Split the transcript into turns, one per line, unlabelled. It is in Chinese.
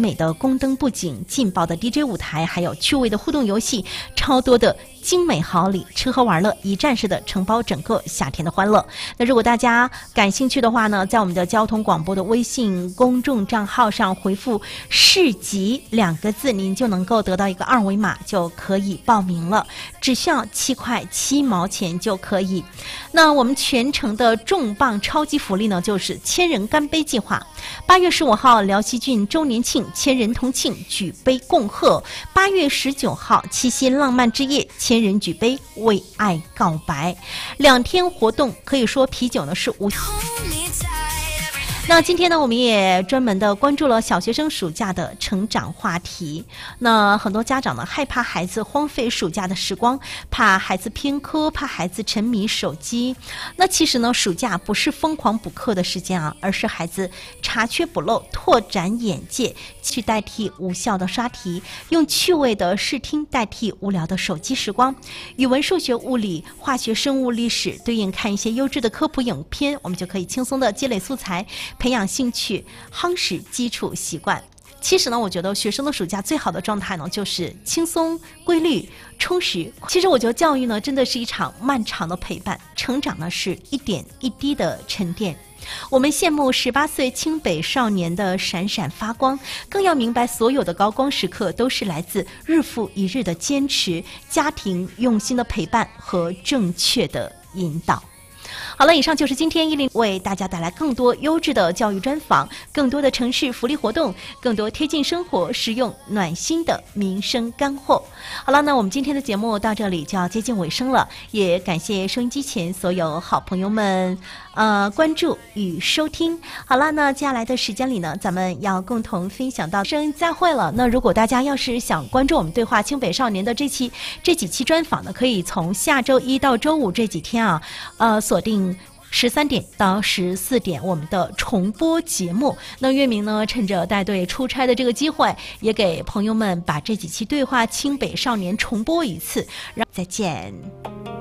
美的宫灯布景、劲爆的 DJ 舞台，还有趣味的互动游戏，超多的精美好礼，吃喝玩乐一站式的承包整个夏天的欢乐。那如果大家感兴趣的话呢，在我们的交通广播的微信公众账号上回复市集2个字，您就能够得到一个2维码，就可以报名了，只需要7块7毛钱就可以。那我们全程的重磅超级福利呢，就是千人干杯计划。8月15号辽西郡周年庆，千人同庆，举杯共贺。8月19号七夕浪漫之夜，千人举杯为爱告白。2天活动，可以说啤酒呢是无。那今天呢，我们也专门的关注了小学生暑假的成长话题。那很多家长呢，害怕孩子荒废暑假的时光，怕孩子偏科，怕孩子沉迷手机。那其实呢，暑假不是疯狂补课的时间啊，而是孩子查缺补漏、拓展眼界，去代替无效的刷题，用趣味的视听代替无聊的手机时光。语文、数学、物理、化学、生物、历史对应看一些优质的科普影片，我们就可以轻松的积累素材，培养兴趣，夯实基础习惯。其实呢，我觉得学生的暑假最好的状态呢，就是轻松、规律、充实。其实我觉得教育呢，真的是一场漫长的陪伴，成长呢是一点一滴的沉淀。我们羡慕18岁清北少年的闪闪发光，更要明白所有的高光时刻都是来自日复一日的坚持、家庭用心的陪伴和正确的引导。好了，以上就是今天110为大家带来更多优质的教育专访，更多的城市福利活动，更多贴近生活、实用暖心的民生干货。好了，那我们今天的节目到这里就要接近尾声了，也感谢收音机前所有好朋友们关注与收听。好了，那接下来的时间里呢，咱们要共同分享到声再会了。那如果大家要是想关注我们对话清北少年的这几期专访呢，可以从下周1到周5这几天啊，锁定13点到14点我们的重播节目。那岳明呢，趁着带队出差的这个机会，也给朋友们把这几期对话清北少年重播一次。再见。